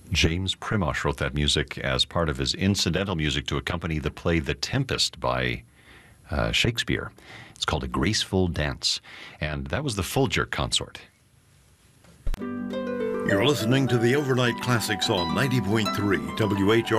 James Primosh wrote that music as part of his incidental music to accompany the play The Tempest by Shakespeare. It's called A Graceful Dance, and that was the Folger Consort. You're listening to the Overnight Classics on 90.3 WHR.